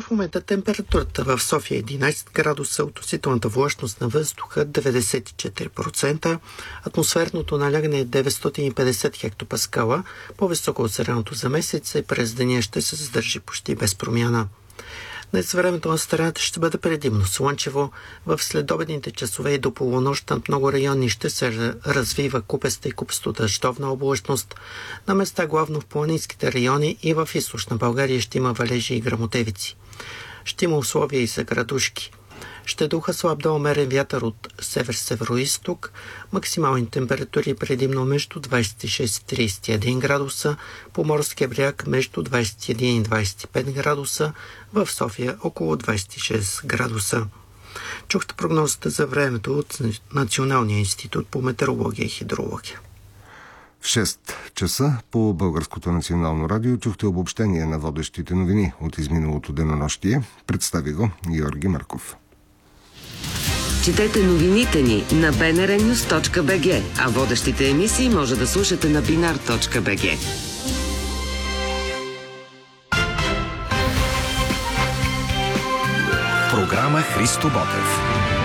В момента температурата в София е 11 градуса, относителната влажност на въздуха 94%, атмосферното налягане е 950 хектопаскала, по-високо от средното за месеца и през деня ще се задържи почти без промяна. Днес времето на страната ще бъде предимно слънчево. В следобедните часове и до полунощ над много райони ще се развива купеста и купесто-дъждовна облачност. На места главно в планинските райони и в източна България ще има валежи и гръмотевици. Ще има условия и за градушки. Ще духа слаб до умерен вятър от север-североизток, максимални температури предимно между 26 и 31 градуса, по морския бряг между 21 и 25 градуса, в София около 26 градуса. Чухте прогнозата за времето от Националния институт по метеорология и хидрология. В 6 часа по Българското национално радио чухте обобщение на водещите новини от изминалото денонощие. Представи го Георги Марков. Четете новините ни на bnrnews.bg, а водещите емисии може да слушате на binar.bg. Програма Христо Ботев.